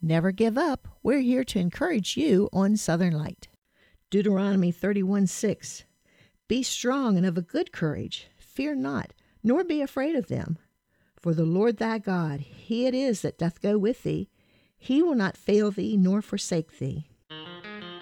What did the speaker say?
Never give up. We're here to encourage you on Southern Light. Deuteronomy 31:6. Be strong and of a good courage. Fear not, nor be afraid of them. For the Lord thy God, he it is that doth go with thee. He will not fail thee nor forsake thee.